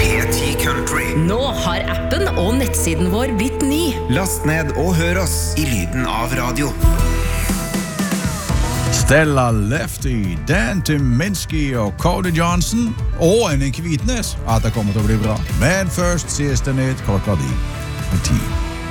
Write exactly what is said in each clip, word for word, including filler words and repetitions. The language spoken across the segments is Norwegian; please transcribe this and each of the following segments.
P ti Country. Nå har appen og nettsiden vår blitt ny. Last ned og hør oss i lyden av radio. Stella Lefty, Dan Tyminski og Cody Johnson og Henning Kvitnes at det kommer til å bli bra. Men først siste nytt klokka di og ti.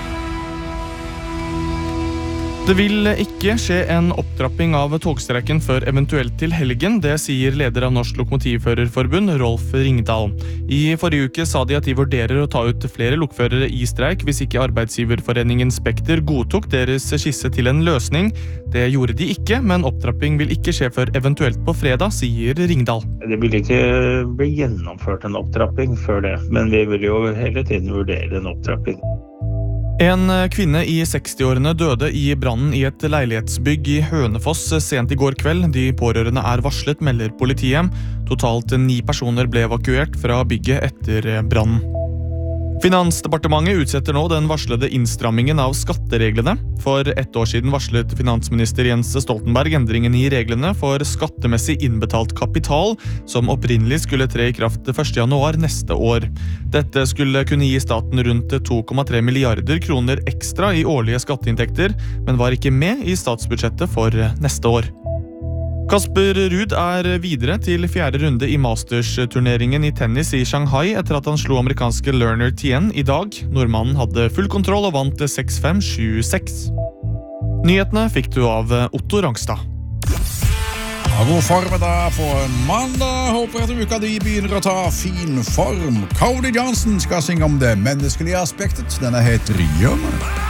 Det vil ikke skje en opptrapping av togstreiken før eventuelt til helgen, det sier leder av Norsk Lokomotivførerforbund, Rolf Ringdal. I forrige uke sa de at de vurderer å ta ut flere lokførere i streik hvis ikke arbeidsgiverforeningen Spekter godtok deres skisse til en løsning. Det gjorde de ikke, men opptrapping vil ikke skje før eventuelt på fredag, sier Ringdal. Det vil ikke bli gjennomført en opptrapping før det, men vi vil jo hele tiden vurdere en opptrapping. En kvinne i sekstiårene døde i brannen i et leilighetsbygg i Hønefoss sent i går kveld. De pårørende er varslet, melder politiet. Totalt ni personer ble evakuert fra bygget etter brannen. Finansdepartementet utsetter nå den varslede innstrammingen av skattereglene. For ett år siden varslet finansminister Jens Stoltenberg endringen i reglene for skattemessig innbetalt kapital, som opprinnelig skulle tre i kraft første januar neste år. Dette skulle kunne gi staten rundt to komma tre milliarder kroner ekstra i årlige skatteinntekter, men var ikke med i statsbudsjettet for neste år. Kasper Ruud er videre til fjerde runde i Masters-turneringen i tennis i Shanghai etter at han slo amerikanske Lerner Tien i dag. Nordmannen hadde full kontroll og vant seks fem sju seks. Nyhetene fikk du av Otto Rangstad. Ja, god formiddag på en mandag. Håper at uka di begynner å ta fin form. Cody Johnson skal synge om det menneskelige aspektet. Denne heter Gjør meg.